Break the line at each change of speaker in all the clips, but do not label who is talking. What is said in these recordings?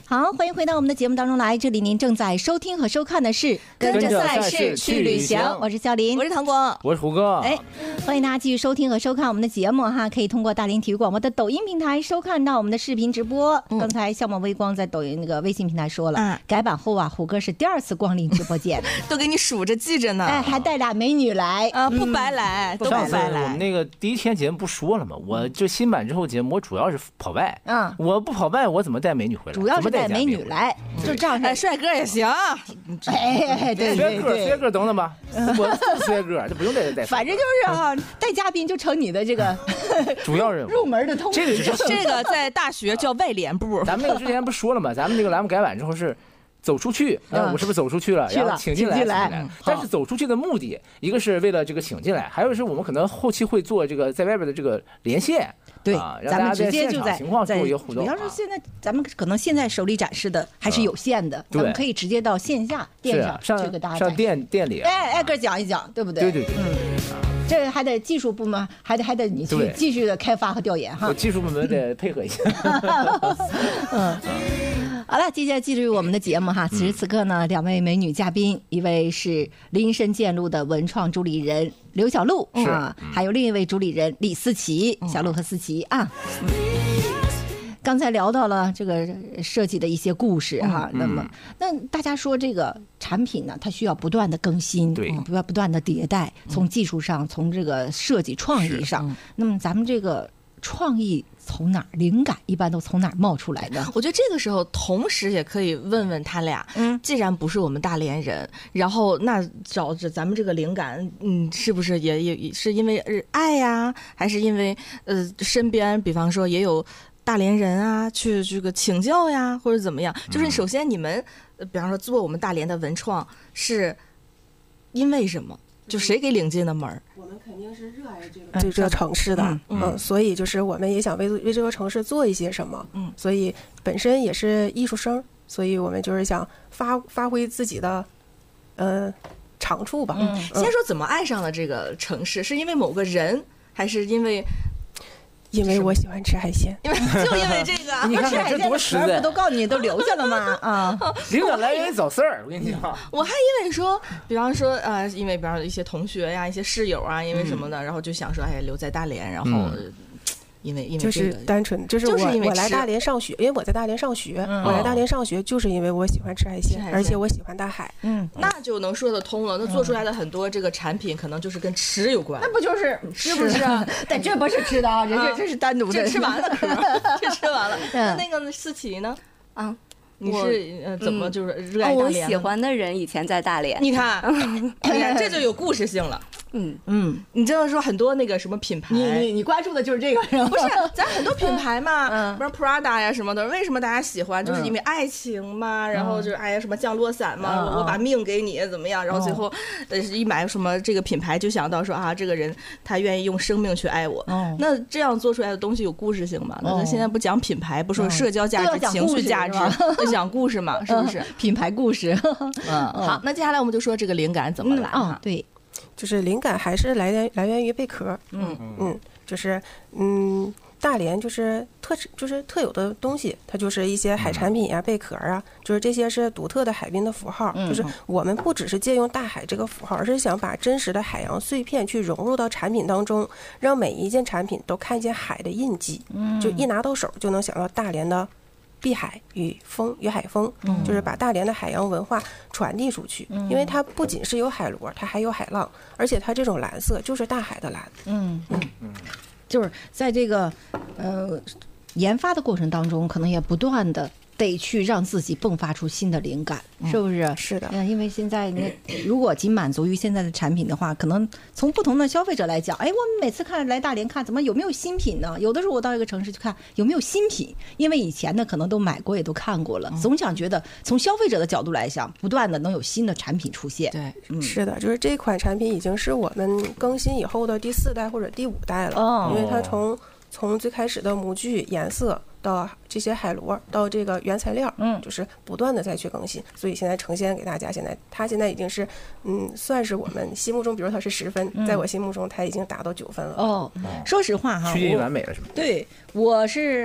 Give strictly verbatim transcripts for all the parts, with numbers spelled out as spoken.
好，欢迎回到我们的节目当中来，这里您正在收听和收看的是
跟着赛事去旅行，
我是小林，
我是唐光，
我是胡哥。
哎，欢迎大家继续收听和收看我们的节目哈，可以通过大连体育广播的抖音平台收看到我们的视频直播。嗯、刚才笑貌微光在抖音那个微信平台说了，嗯、改版后啊，胡哥是第二次光临直播间，
都给你数着记着呢。
哎，还带俩美女来
啊，不白来，嗯、都不白来。
我们那个第一天节目不说了吗？我这新版之后节目，我主要是跑外，嗯，我不跑外，我怎么带美女回来？
主要是带美女来。就这样，
哎，帅哥也行，
哎，对
对对，帅哥，帅哥等等吧，我帅哥，这不用带带。
反正就是啊，带嘉宾就成你的这个
主要任务，
入门的通知。
这个
这个在大学叫外联部。
咱们那个之前不说了吗？咱们那个栏目改版之后是走出去，嗯，我是不是走出去了？然后请进来，请进来。但是走出去的目的，一个是为了这个请进来，还有是我们可能后期会做这个在外边的这个连线。
对，
啊、
咱们直接就在
情况做一个互动。
主要是现在咱们可能现在手里展示的还是有限的，嗯、咱们可以直接到线下店上去给大家
上店店里，
哎，挨个讲一讲，对不对？
对对对，嗯。
这还得技术部门，还得还得你去继续的开发和调研哈。
技术部门得配合一下。
嗯，好了，接下来继续我们的节目哈。此时此刻呢，两位美女嘉宾，一位是林深见鹿的文创主理人刘小璐啊，还有另一位主理人李思琪，小璐和思琪啊。嗯刚才聊到了这个设计的一些故事哈，嗯、那么那大家说这个产品呢，它需要不断的更新，
对，
不要不断的迭代，从技术上，从这个设计创意上，嗯、那么咱们这个创意从哪儿，灵感一般都从哪儿冒出来的？
我觉得这个时候同时也可以问问他俩，嗯，既然不是我们大连人，然后那找着咱们这个灵感，嗯，是不是也也是因为爱呀、啊，还是因为呃身边，比方说也有大连人啊，去这个请教呀，或者怎么样？就是首先你们，呃、比方说做我们大连的文创，是因为什么？就谁给领进的门？
我们肯定是热爱这个这个城市的，嗯，嗯嗯所以就是我们也想为为这个城市做一些什么，嗯，所以本身也是艺术生，所以我们就是想发发挥自己的，呃，长处吧。
嗯，先说怎么爱上了这个城市，是因为某个人，还是因为？
因为我喜欢吃海鲜，
因为就因为这个，
你看看这多实在，
不都告诉你都留下了吗？啊，
灵感来源于找事儿，我跟你讲。
我还以为说，比方说呃，因为比方说一些同学呀、一些室友啊，因为什么的，嗯、然后就想说，哎，留在大连，然后。嗯因为因为、这个、
就是单纯就是我、
就是、
我来大连上学，因为我在大连上学，嗯、我来大连上学就是因为我喜欢吃海鲜，而且我喜欢大海，
嗯，那就能说得通了。那做出来的很多这个产品可能就是跟吃有关，
那不就是
是不是啊？
但这不是吃的啊，这这这是单独的，
这吃完了，这吃完了。那那个思琪呢？啊。你是呃怎么就是热爱大连、
嗯哦？我喜欢的人以前在大连，
你看，你看这就有故事性了。嗯嗯，你知道说很多那个什么品牌，
你你你关注的就是这个是吧？
不是，咱很多品牌嘛，嗯，比如 Prada 呀什么的，为什么大家喜欢？就是因为爱情嘛，然后就是哎呀什么降落伞嘛，我我把命给你怎么样？然后最后呃一买什么这个品牌就想到说啊，这个人他愿意用生命去爱我。那这样做出来的东西有故事性嘛？那现在不讲品牌，不说社交价值、情绪价值。讲故事嘛，是不是、
嗯、品牌故事？
嗯，好，那接下来我们就说这个灵感怎么来、
嗯、哦，对，
就是灵感还是来源来源于贝壳。嗯嗯，就是嗯，大连就是特就是特有的东西，它就是一些海产品呀、啊、贝壳啊，就是这些是独特的海滨的符号。嗯、就是我们不只是借用大海这个符号，而是想把真实的海洋碎片去融入到产品当中，让每一件产品都看见海的印记。嗯，就一拿到手就能想到大连的碧海与风与海风、嗯、就是把大连的海洋文化传递出去、嗯、因为它不仅是有海螺，它还有海浪，而且它这种蓝色就是大海的蓝。
嗯嗯嗯，就是在这个呃研发的过程当中，可能也不断的得去让自己迸发出新的灵感，是不是？
嗯、是的。
嗯，因为现在你如果仅满足于现在的产品的话，可能从不同的消费者来讲，哎，我们每次看来大连看怎么有没有新品呢？有的时候我到一个城市去看有没有新品，因为以前呢可能都买过也都看过了，总想觉得从消费者的角度来讲，不断的能有新的产品出现。
对，
嗯、是的，就是这款产品已经是我们更新以后的第四代或者第五代了，哦、因为它从从最开始的模具颜色。到这些海螺，到这个原材料，嗯，就是不断的再去更新，所以现在呈现给大家。现在它现在已经是，嗯，算是我们心目中，比如它是十分，嗯、在我心目中它已经达到九分了。
哦，说实话哈，
趋近完美了，是吗？
对，我是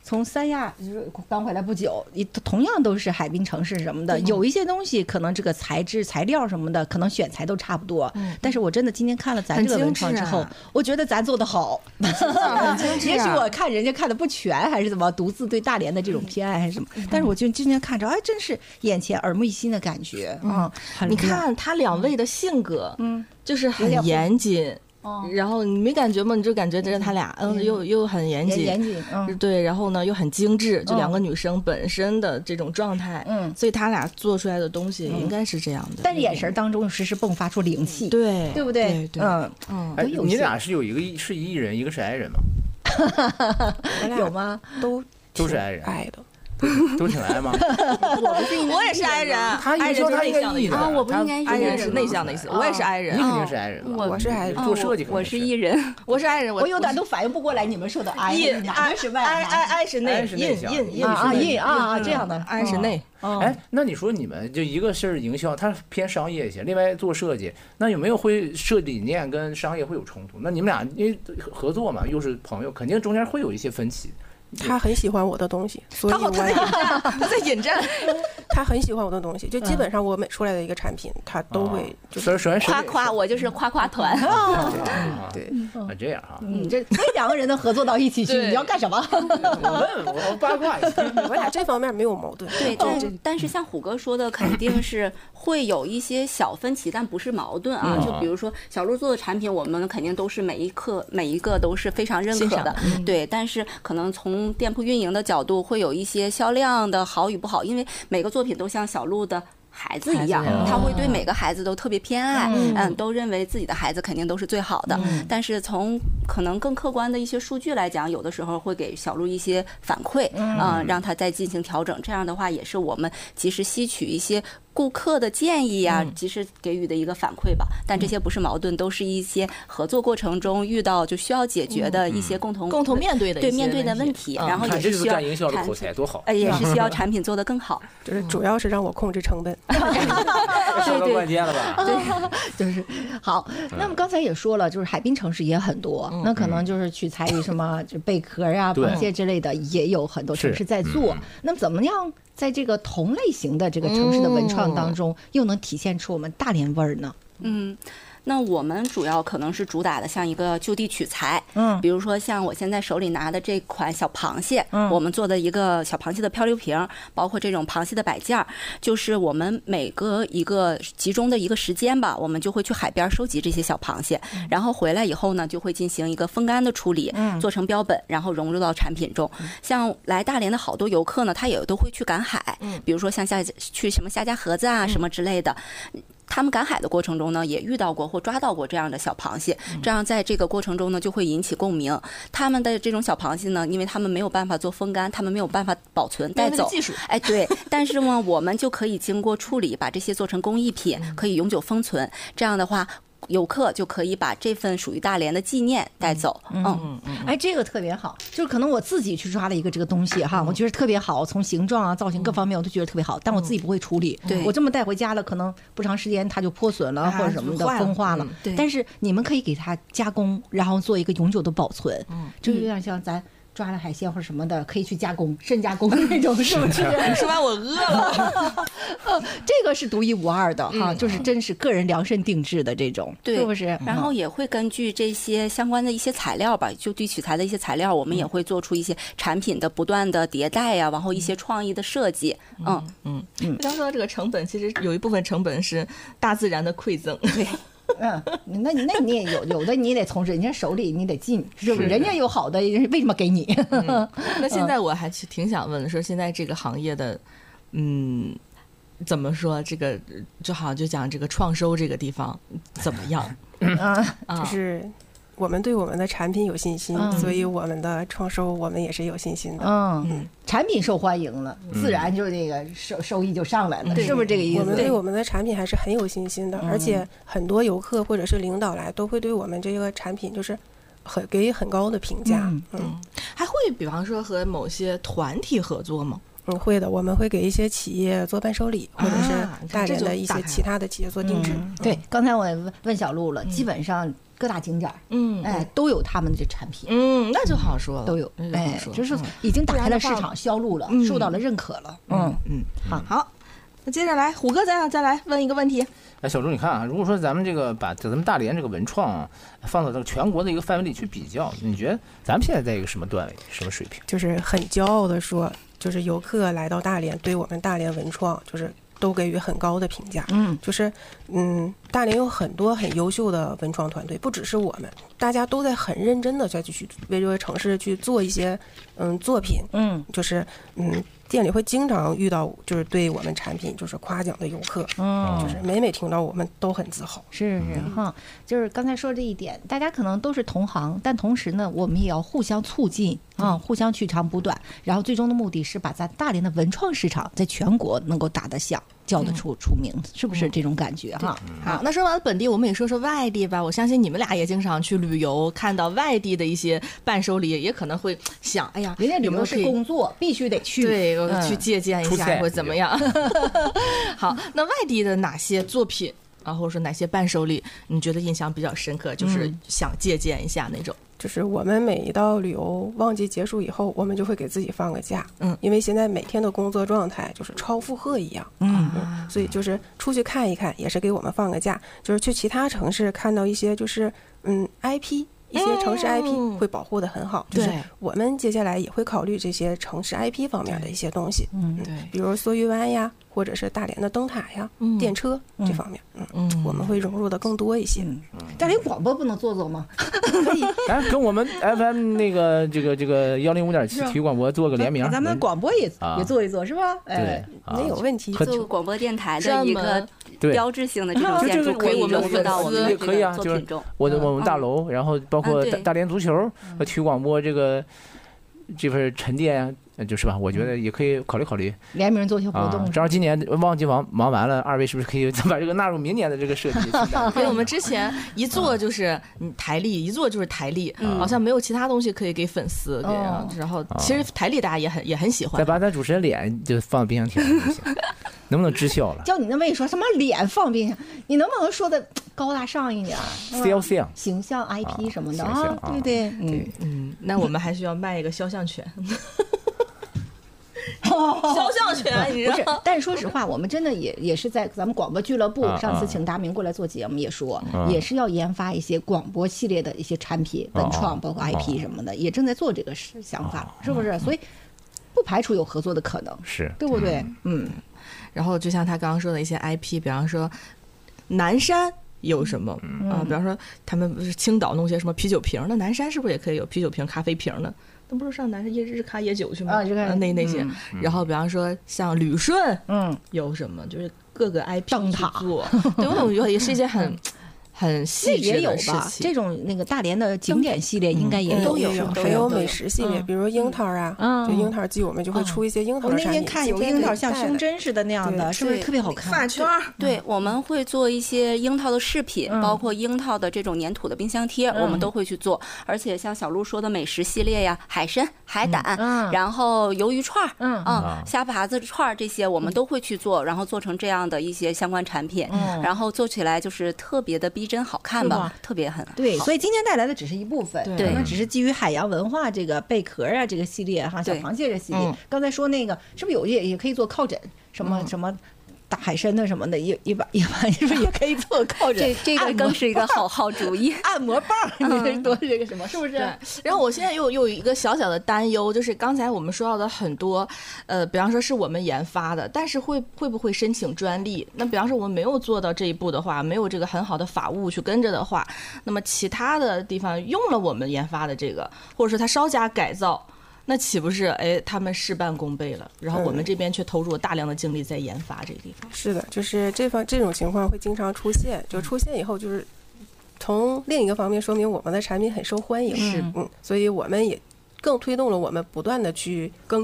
从三亚就是刚回来不久，同样都是海滨城市什么的，有一些东西可能这个材质、材料什么的，可能选材都差不多。嗯、但是我真的今天看了咱这个文创之后，啊、我觉得咱做的好。很精致、啊。也许我看人家看的不全，还是怎么，独自对大连的这种偏爱还是什么？嗯、但是我就今天看着，哎，真是眼前耳目一新的感觉。嗯，
嗯你看他两位的性格，嗯，就是很严谨。哦、然后你没感觉吗？你就感觉这他俩，嗯，又又很严谨，
严谨，嗯，
对，然后呢又很精致，就两个女生本身的这种状态，嗯，所以他俩做出来的东西应该是这样的。
但是眼神当中时时迸发出灵气，
对，
对不对？
对对
嗯
嗯。哎，你俩是有一个是艺人，一个是爱人吗？
有吗？
都
都是爱人，
爱的。
都挺爱吗？
我不是，我也是爱人。
他
爱人是内向的意思
啊，我不应该
爱人是内向的意思。我也是爱人，
你肯定是爱人。
我
是爱人，
做设计，
我是艺人，
我是爱人。
我有点都反应不过来，你们说的爱，
爱
是外，
爱爱爱是内，印印印
啊印啊啊这样的，
爱是内。
哎，那你说你们就一个是营销，它偏商业一些，另外做设计，那有没有会设计理念跟商业会有冲突？那你们俩因为合作嘛，又是朋友，肯定中间会有一些分歧。
他很喜欢我的东西，所以
他在引战，他在引战。
他很喜欢我的东西，就基本上我每出来的一个产品，他都会
就是
夸夸，我就是夸夸团。
对，啊这样哈，
嗯，这这两个人能合作到一起去，你要干什么？
我问我八卦一下，
我俩这方面没有矛盾。
对，但但是像虎哥说的，肯定是会有一些小分歧，但不是矛盾啊。就比如说小鹿做的产品，我们肯定都是每一刻每一个都是非常认可的，对。但是可能从店铺运营的角度会有一些销量的好与不好，因为每个作品都像小鹿的孩子一样，他会对每个孩子都特别偏爱，嗯, 嗯，都认为自己的孩子肯定都是最好的。嗯、但是从可能更客观的一些数据来讲，有的时候会给小鹿一些反馈，嗯、呃，让他再进行调整。这样的话，也是我们及时吸取一些顾客的建议呀、啊，及时给予的一个反馈吧。但这些不是矛盾，都是一些合作过程中遇到就需要解决的一些共同、
嗯、共同面对的
对面对的问题，
嗯、
然后也是需要
干营销的口才多好，
呃，也是需要产品做得更好。
就是主要是让我控制成本。
说到关键了吧？
对，就是好。那么刚才也说了，就是海滨城市也很多，嗯、那可能就是取材于什么，就贝壳呀、螃蟹之类的，也有很多城市在做。那么怎么样在这个同类型的这个城市的文创当中，又能体现出我们大连味儿呢？
嗯。那我们主要可能是主打的像一个就地取材，嗯，比如说像我现在手里拿的这款小螃蟹，嗯，我们做的一个小螃蟹的漂流瓶，包括这种螃蟹的摆件，就是我们每隔一个集中的一个时间吧，我们就会去海边收集这些小螃蟹，嗯、然后回来以后呢，就会进行一个风干的处理，嗯，做成标本，然后融入到产品中。嗯、像来大连的好多游客呢，他也都会去赶海，嗯，比如说像下去什么夏家河子啊、嗯、什么之类的。他们赶海的过程中呢，也遇到过或抓到过这样的小螃蟹，这样在这个过程中呢，就会引起共鸣。他们的这种小螃蟹呢，因为他们没有办法做风干，他们没有办法保存带走
技术，
哎，对。但是呢，我们就可以经过处理，把这些做成工艺品，可以永久封存。这样的话，游客就可以把这份属于大连的纪念带走。嗯
嗯嗯，哎，这个特别好，就是可能我自己去抓了一个这个东西哈，我觉得特别好，从形状啊、造型各方面我都觉得特别好，但我自己不会处理。
对，
我这么带回家了，可能不长时间它就破损了或者什么的风化了。
对，
但是你们可以给它加工，然后做一个永久的保存。嗯，就有点像咱抓了海鲜或者什么的，可以去加工、深加工那种，是不是？
你说完我饿了。
这个是独一无二的哈，就是真是个人量身定制的这种，
对，
是不是？
然后也会根据这些相关的一些材料吧，就地取材的一些材料，我们也会做出一些产品的不断的迭代呀，然后一些创意的设计。嗯
嗯嗯。刚说到这个成本，其实有一部分成本是大自然的馈赠。
对。
嗯，那你那你也有有的你得从人家手里你得进，是不是？人家有好的，为什么给你？
嗯、那现在我还挺想问的，说现在这个行业的，嗯，怎么说？这个就好像就讲这个创收这个地方怎么样？
啊，就是我们对我们的产品有信心，嗯、所以我们的创收我们也是有信心的。
嗯嗯，产品受欢迎了，嗯、自然就这个收收益就上来了，嗯、是不是这个意思？
我们对我们的产品还是很有信心的，而且很多游客或者是领导来都会对我们这个产品就是很给很高的评价。嗯，
嗯还会比方说和某些团体合作吗？
嗯，会的，我们会给一些企业做伴手礼，或者是大连的一些其他的企业做定制。
啊嗯、对，刚才我问小鹿了，嗯、基本上各大景点，嗯，哎，都有他们的这产品，
嗯，那就好说了，
都有，哎，就是已经打开了市场销路了，嗯、受到了认可了。嗯
嗯，好，好，那接下来虎哥再再来问一个问题。
哎，小朱，你看啊，如果说咱们这个把咱们大连这个文创啊放到这个全国的一个范围里去比较，你觉得咱们现在在一个什么段位、什么水平？
就是很骄傲的说，就是游客来到大连，对我们大连文创就是都给予很高的评价。嗯，就是嗯，大连有很多很优秀的文创团队，不只是我们，大家都在很认真的在去为这个城市去做一些嗯作品。嗯，就是嗯。店里会经常遇到，就是对我们产品就是夸奖的游客，嗯，就是每每听到我们都很自豪。
是是哈，就是刚才说这一点，大家可能都是同行，但同时呢，我们也要互相促进啊，互相取长补短，然后最终的目的是把咱大连的文创市场在全国能够打得响。叫得出出名，是不是这种感觉哈？
好，那说完了本地，我们也说说外地吧。我相信你们俩也经常去旅游，看到外地的一些伴手礼，也可能会想，哎呀，
人家旅游是工作，必须得去，
对，我去借鉴一下或怎么样。好，那外地的哪些作品啊，或者说哪些伴手礼，你觉得印象比较深刻，就是想借鉴一下那种？
就是我们每一到旅游旺季结束以后，我们就会给自己放个假，嗯，因为现在每天的工作状态就是超负荷一样，嗯，嗯所以就是出去看一看，也是给我们放个假，就是去其他城市看到一些就是嗯 I P。一些城市 I P 会保护得很好，就是我们接下来也会考虑这些城市 I P 方面的一些东西，嗯，对，比如梭鱼湾呀，或者是大连的灯塔呀、电车这方面，嗯，我们会融入的更多一些。
大连广播不能做做吗？可以，
哎，跟我们 F M 那个这个这个幺零五点七体育广播做个联名，
咱们广播也也做一做，是吧？
对，
没有问题。
做个广播电台的一个标志性的这种建筑，可以融入到我们的
可以啊，就是我的我们大楼，然后包括大大连足球和体育广播这个这份沉淀，就是吧？我觉得也可以考虑考虑
联名做些活动。
正好今年旺季忙忙完了，二位是不是可以把这个纳入明年的这个设计？
因为我们之前一做就是台历，一做就是台历，好像没有其他东西可以给粉丝给。然后其实台历大家也很也很喜欢。
再把咱主持人脸就放冰箱贴上就行。能不能知晓了？
叫你那么一说，什么脸放冰箱？你能不能说的高大上一点？
肖像、
形象 I P 什么的啊？对对，
嗯嗯，那我们还需要卖一个肖像权。肖像权，你知道？
不是，但是说实话，我们真的也也是在咱们广播俱乐部，上次请大明过来做节目，也说也是要研发一些广播系列的一些产品、文创，包括 I P 什么的，也正在做这个想法，是不是？所以不排除有合作的可能，
是
对不对？嗯。
然后就像他刚刚说的一些 I P， 比方说南山有什么啊、嗯呃？比方说他们不是青岛弄些什么啤酒瓶，那南山是不是也可以有啤酒瓶、咖啡瓶呢？那不是上南山夜日咖夜酒去吗？
啊，啊
那那些、嗯。然后比方说像旅顺，嗯，有什么？就是各个 I P
灯塔
做，对，我觉得也是一件很。很细致的事情，
这种那个大连的景点系列应该也
都有，还有美食系列，比如樱桃啊，就樱桃季我们就会出一些樱桃产品。
我那天看有樱桃像胸针似的那样的，是不是特别好看？
发圈，
对，我们会做一些樱桃的饰品，包括樱桃的这种粘土的冰箱贴，我们都会去做。而且像小鹿说的美食系列呀，海参、海胆，然后鱿鱼串，嗯嗯，虾爬子串这些，我们都会去做，然后做成这样的一些相关产品，然后做起来就是特别的逼真好看吧，特别很
对，所以今天带来的只是一部分，
对，
那只是基于海洋文化这个贝壳啊这个系列哈，小螃蟹这系列。刚才说那个是不是有也也可以做靠枕，什么什么大海参的什么的，一一把一把是不是也可以做靠枕？
这这个更是一个好好主意。
按摩棒，你多这个什么，是不是？
对。然后我现在又又有一个小小的担忧，就是刚才我们说到的很多，呃，比方说是我们研发的，但是会会不会申请专利？那比方说我们没有做到这一步的话，没有这个很好的法务去跟着的话，那么其他的地方用了我们研发的这个，或者说它稍加改造。那岂不是哎，他们事半功倍了？然后我们这边却投入了大量的精力在研发这个地方。
是的，就是这方这种情况会经常出现，就出现以后，就是从另一个方面说明我们的产品很受欢迎。是，嗯，所以我们也更推动了我们不断的去更新，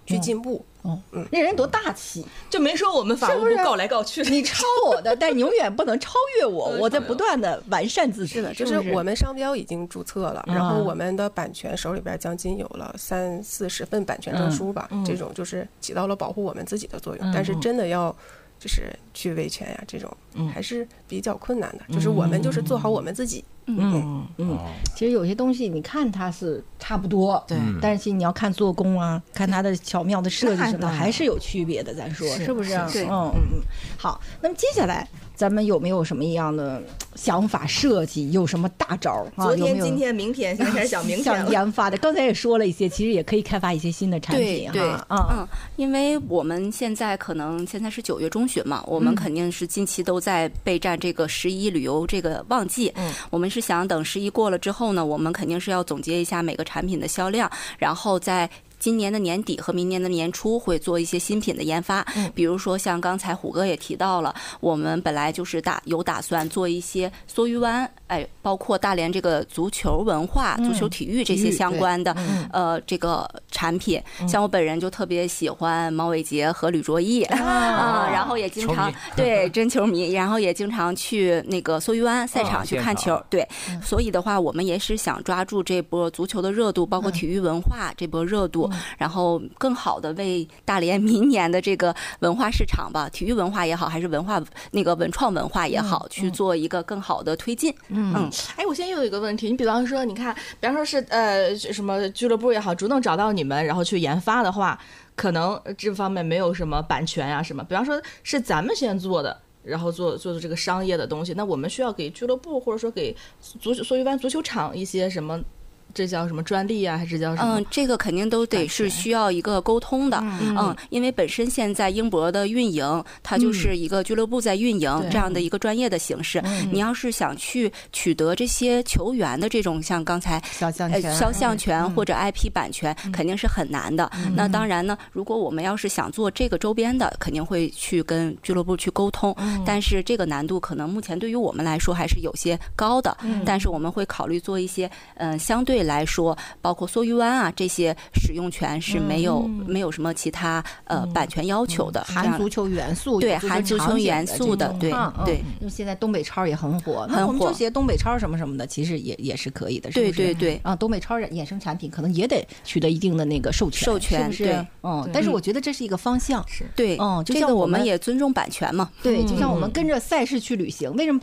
去进步。
哦，嗯，那人多大气，
就没说我们法务部告来告去，
你超我的，但你永远不能超越我，我在不断的完善自己。
是的，就是我们商标已经注册了，然后我们的版权手里边将近有了三四十份版权证书吧，这种就是起到了保护我们自己的作用。但是真的要就是去维权呀，这种还是比较困难的。就是我们就是做好我们自己。
嗯嗯，其实有些东西你看它是差不多，对，但是你要看做工啊，看它的巧妙的设计什么，还是有区别的。咱说是不是？
对，
嗯嗯。好，那么接下来咱们有没有什么样的想法设计？有什么大招？
昨天、今天、明天，现在开始讲明天
想研发的。刚才也说了一些，其实也可以开发一些新的产品
哈。嗯，因为我们现在可能现在是九月中旬嘛，我们肯定是近期都在备战这个十一旅游这个旺季。嗯，我们是想等十一过了之后呢，我们肯定是要总结一下每个产品的销量，然后在今年的年底和明年的年初会做一些新品的研发，比如说像刚才虎哥也提到了，我们本来就是打有打算做一些梭鱼湾，哎，包括大连这个足球文化、足球体育这些相关的呃这个产品。像我本人就特别喜欢毛伟杰和吕卓毅啊，然后也经常对真球迷，然后也经常去那个梭鱼湾赛场去看球，对，所以的话，我们也是想抓住这波足球的热度，包括体育文化这波热度。然后更好的为大连明年的这个文化市场吧，体育文化也好，还是文化那个文创文化也好，去做一个更好的推进。
嗯，哎，我现在又有一个问题，你比方说，你看，比方说是呃什么俱乐部也好，主动找到你们，然后去研发的话，可能这方面没有什么版权啊什么。比方说是咱们先做的。然后做做这个商业的东西，那我们需要给俱乐部或者说给足梭鱼湾足球场一些什么？这叫什么专利啊，还是叫什么？
嗯，这个肯定都得是需要一个沟通的。嗯, 嗯，因为本身现在英博的运营，它就是一个俱乐部在运营、嗯、这样的一个专业的形式。嗯、你要是想去取得这些球员的这种像刚才
肖像权、
呃、肖像权或者 I P 版权，嗯、肯定是很难的。嗯、那当然呢，如果我们要是想做这个周边的，肯定会去跟俱乐部去沟通。嗯、但是这个难度可能目前对于我们来说还是有些高的。嗯、但是我们会考虑做一些嗯、呃、相对来说，包括梭鱼湾啊这些使用权是没有、嗯、没有什么其他呃、嗯、版权要求的，
嗯、含足球元素，
对，含足球元素的，对、嗯、对。
因为现在东北超也很火，
很火，
我们就写东北超什么什么的，其实也也是可以的，是不是？
对对对。
啊，东北超衍生产品可能也得取得一定的那个授权，
授权
是不是？
对，
嗯。但是我觉得这是一个方向，
是
对，
嗯，就
像我
们、
这个、我们也尊重版权嘛，
对，就像我们跟着赛事去旅行，为什么